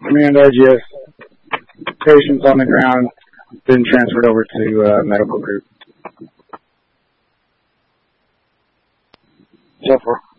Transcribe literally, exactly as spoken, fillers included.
Command R G S. Patients on the ground, been transferred over to uh, medical group. So far.